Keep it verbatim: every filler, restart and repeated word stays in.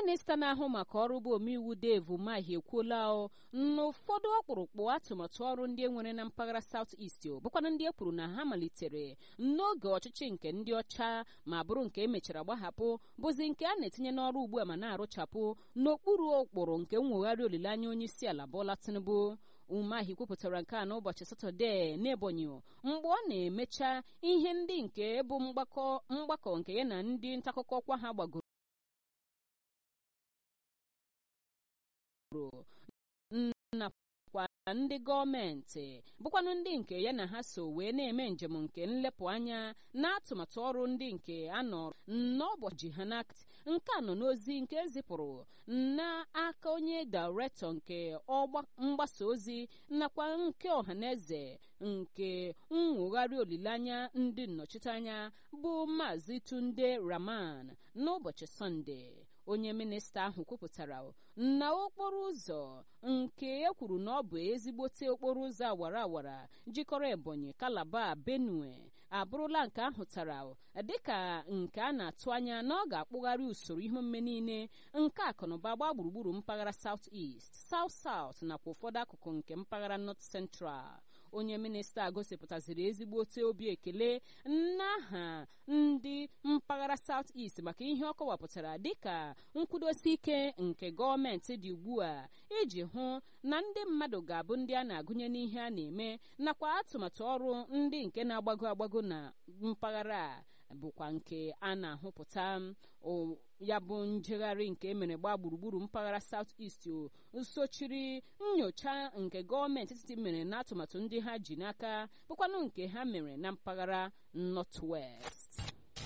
minista na-ahụ maka ọrụ bụ omeiwu Dave Umahi ekwuola na ụfọdụ ọkpụrụkpụ atụmatụ ọrụ ndị enwere na mpaghara South East bụkwana ndị e kwuru na ha malitere n'oge ọchịchị nke ndị ọcha ma bụrụ nke emechara gbahapụ bụzi nke a na-etinye n'ọrụ ugbu a ma na-arụchapụ n'okpuru ụkpụrụ nke mwegharị olileanya onye isi ala Bola Tinubu. Umahi kwupụtara nke a n'ụbọchị Satọde n'Ebonyi mgbe ọ na-emecha ihe ndị nke bụ mgbakọ mgbakọ nke ya na ndị ntaakụkọ ọkwa ha gbagoro nakwa ndị gọọmenti bụkwanụ ndị nke ya na ha so wee na-eme njem nke nlepụ anya na atụmatụ ọrụ ndị nke anọ n'ụbọchị ha n'aka. Nke a nọ n'ozi nke ezipụrụ n'aka onye dairektọ nke mgbasa ozi nakwa nke ọhaneze nke mwegharị olileanya ndị nnọchiteanya bụ Maazị Tunde Rahman n'ụbọchị Sọnde. Onye minista ahụ kwupụtara na okporo ụzọ nke e kwuru na ọ bụ ezigbote okporo ụzọ awara awara jikọrọ Ebonyi, Calabar, Benue abụrụla nke ahụtara dịka nke a na-atụ anya na ọ ga-akpụgharị usoro ihe omume niile nke akụnụba gbaa gburugburu mpaghara South East, South South nakwa ụfọdụ akụkụ nke mpaghara North Central. Onye minista gosipụtaziri ezigbote obi ekele n'aha ndị mpaghara South East maka ihe ọ kọwapụtara dịka nkwudosi ike nke gọọmenti dị ugbu a iji hụ na ndị mmadụ ga-abụ ndị a na-agụnye n'ihe a na-eme nakwa atụmatụ ọrụ ndị nke na-agbago agbago na mpaghara a bụkwa nke a na-ahụpụta. Ya bụ njegharị nke emere gbaa gburugburu mpaghara South East sochiri nnyocha nke gọọmenti etiti mere n'atụmatụ ndị ha ji n'aka bụkwanụ nke ha mere na mpaghara North West.